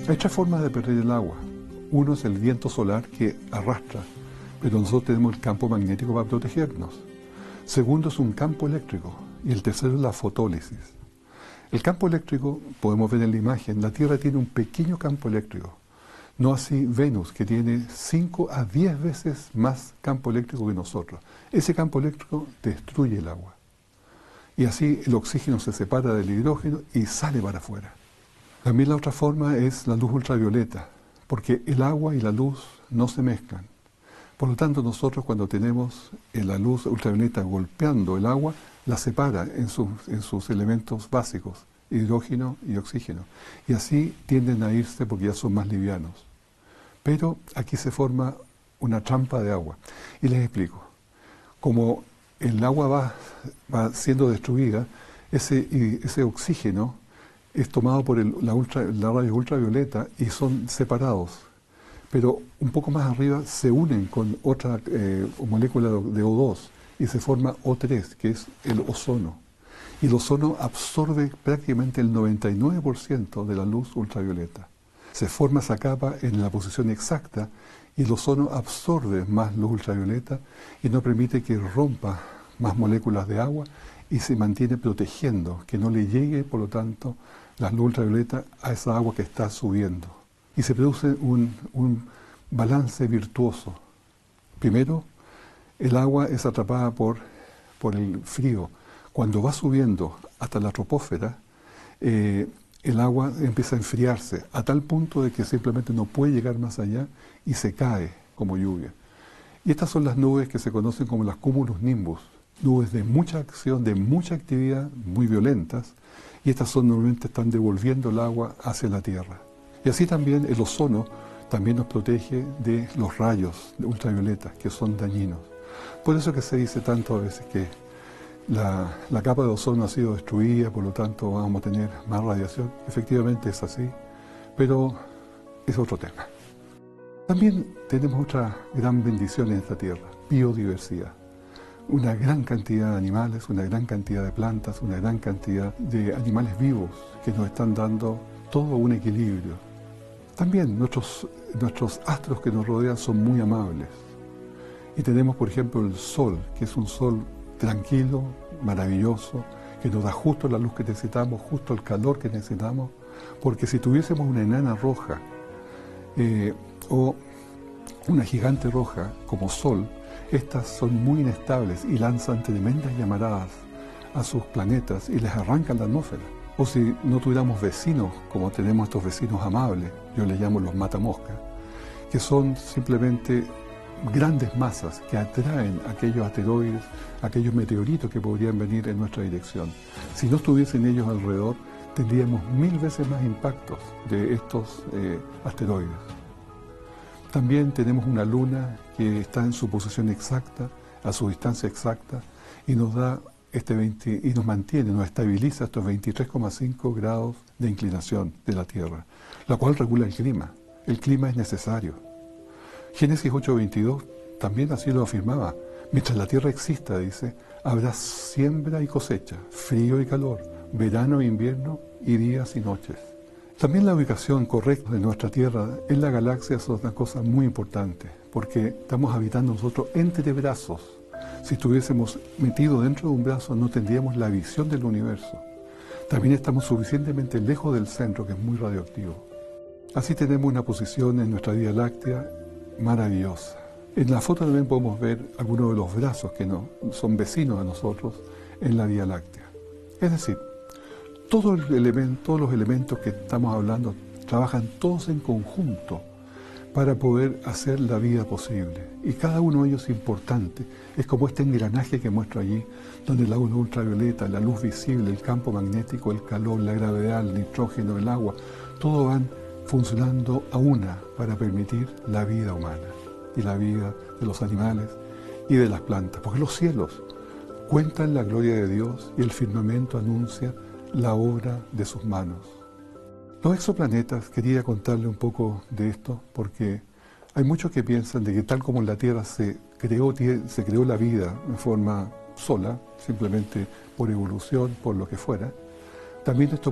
Hay tres formas de perder el agua. Uno es el viento solar que arrastra, pero nosotros tenemos el campo magnético para protegernos. Segundo es un campo eléctrico y el tercero es la fotólisis. El campo eléctrico, podemos ver en la imagen, la Tierra tiene un pequeño campo eléctrico. No así Venus, que tiene 5 a 10 veces más campo eléctrico que nosotros. Ese campo eléctrico destruye el agua. Y así el oxígeno se separa del hidrógeno y sale para afuera. También la otra forma es la luz ultravioleta, porque el agua y la luz no se mezclan. Por lo tanto, nosotros cuando tenemos la luz ultravioleta golpeando el agua, la separa en sus elementos básicos, hidrógeno y oxígeno. Y así tienden a irse porque ya son más livianos. Pero aquí se forma una trampa de agua. Y les explico. Como el agua va siendo destruida, ese oxígeno es tomado por la radio ultravioleta y son separados. Pero un poco más arriba se unen con otra molécula de O2 y se forma O3, que es el ozono. Y el ozono absorbe prácticamente el 99% de la luz ultravioleta. Se forma esa capa en la posición exacta y el ozono absorbe más luz ultravioleta y no permite que rompa más moléculas de agua y se mantiene protegiendo, que no le llegue, por lo tanto, la luz ultravioleta a esa agua que está subiendo. Y se produce un balance virtuoso. Primero, el agua es atrapada por el frío. Cuando va subiendo hasta la troposfera, el agua empieza a enfriarse a tal punto de que simplemente no puede llegar más allá y se cae como lluvia. Y estas son las nubes que se conocen como las cumulus nimbus, nubes de mucha acción, de mucha actividad, muy violentas, y estas normalmente están devolviendo el agua hacia la Tierra. Y así también el ozono también nos protege de los rayos ultravioletas que son dañinos. Por eso que se dice tanto a veces que la capa de ozono ha sido destruida, por lo tanto vamos a tener más radiación. Efectivamente es así, pero es otro tema. También tenemos otra gran bendición en esta tierra, biodiversidad. Una gran cantidad de animales, una gran cantidad de plantas, una gran cantidad de animales vivos que nos están dando todo un equilibrio. También nuestros astros que nos rodean son muy amables. Y tenemos, por ejemplo, el Sol, que es un Sol tranquilo, maravilloso, que nos da justo la luz que necesitamos, justo el calor que necesitamos, porque si tuviésemos una enana roja o una gigante roja como Sol, estas son muy inestables y lanzan tremendas llamaradas a sus planetas y les arrancan la atmósfera. O si no tuviéramos vecinos, como tenemos estos vecinos amables, yo les llamo los matamoscas, que son simplemente grandes masas que atraen aquellos asteroides, aquellos meteoritos que podrían venir en nuestra dirección. Si no estuviesen ellos alrededor, tendríamos 1000 veces más impactos de estos asteroides. También tenemos una luna que está en su posición exacta, a su distancia exacta, y nos da y nos mantiene, nos estabiliza estos 23,5 grados de inclinación de la Tierra, la cual regula el clima. El clima es necesario. Génesis 8:22 también así lo afirmaba. Mientras la Tierra exista, dice, habrá siembra y cosecha, frío y calor, verano e invierno y días y noches. También la ubicación correcta de nuestra Tierra en la galaxia es una cosa muy importante, porque estamos habitando nosotros entre brazos. Si estuviésemos metidos dentro de un brazo, no tendríamos la visión del universo. También estamos suficientemente lejos del centro, que es muy radioactivo. Así tenemos una posición en nuestra Vía Láctea maravillosa. En la foto también podemos ver algunos de los brazos que son vecinos a nosotros en la Vía Láctea. Es decir, todos los elementos que estamos hablando trabajan todos en conjunto para poder hacer la vida posible. Y cada uno de ellos es importante. Es como este engranaje que muestro allí, donde la luz ultravioleta, la luz visible, el campo magnético, el calor, la gravedad, el nitrógeno, el agua, todo van funcionando a una para permitir la vida humana y la vida de los animales y de las plantas. Porque los cielos cuentan la gloria de Dios y el firmamento anuncia la obra de sus manos. Los exoplanetas, quería contarle un poco de esto, porque hay muchos que piensan de que tal como en la Tierra se creó la vida en forma sola, simplemente por evolución, por lo que fuera, también estos